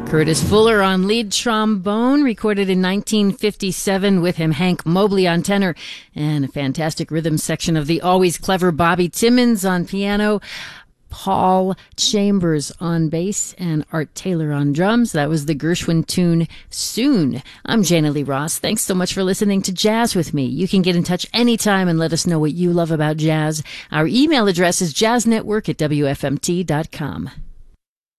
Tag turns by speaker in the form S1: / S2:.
S1: Curtis Fuller on lead trombone, recorded in 1957 with him, Hank Mobley on tenor, and a fantastic rhythm section of the always clever Bobby Timmons on piano, Paul Chambers on bass, and Art Taylor on drums. That was the Gershwin tune, Soon. I'm Jana Lee Ross. Thanks so much for listening to Jazz with me. You can get in touch anytime and let us know what you love about jazz. Our email address is jazznetwork@wfmt.com.